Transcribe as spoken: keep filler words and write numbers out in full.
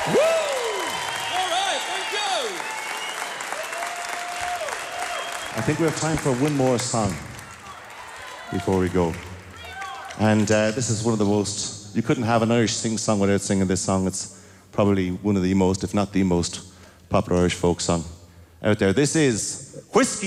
All right, thank you. I think we have time for one more song before we go. And uh, this is one of the most, you couldn't have an Irish sing song without singing this song. It's probably one of the most, if not the most, popular Irish folk song out there. This is Whiskey